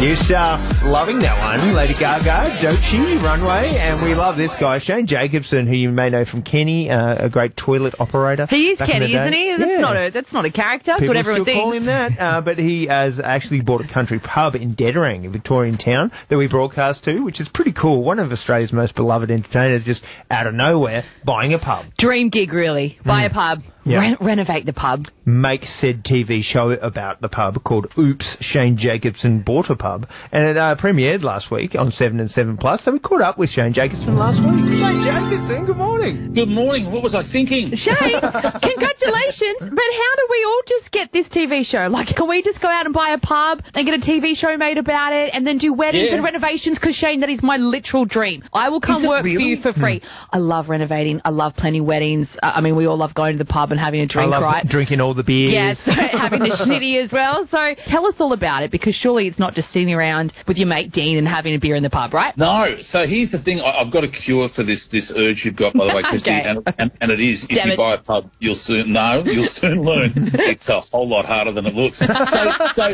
New stuff. Loving that one. Lady Gaga, Doechii, Runway. And we love this guy, Shane Jacobson, who you may know from Kenny, a great toilet operator. He is Kenny, isn't he? That's not a character. That's what everyone still thinks. call him that. But he has actually bought a country pub in Dedderang, a Victorian town, that we broadcast to, which is pretty cool. One of Australia's most beloved entertainers, just out of nowhere, buying a pub. Dream gig, really. Buy a pub. Yeah. Renovate the pub. Make said TV show about the pub called Oops, Shane Jacobson Bought a Pub. And it premiered last week on 7 and 7 Plus. So we caught up with Shane Jacobson last week. Shane Jacobson, good morning. Good morning. What was I thinking? Shane, congratulations. But how do we all just get this TV show? Like, can we just go out and buy a pub and get a TV show made about it and then do weddings and renovations? Because, Shane, that is my literal dream. I will come work for you for free. I love renovating. I love planning weddings. I mean, we all love going to the pub and having a drink, I love right? Drinking all the beers. Yeah, so having a schnitty as well. So tell us all about it, because surely it's not just sitting around with your mate Dean and having a beer in the pub, right? No. So here's the thing. I've got a cure for this urge you've got, by the way, Chrissy. Okay. And it is, if you buy a pub, you'll soon learn it's a whole lot harder than it looks. So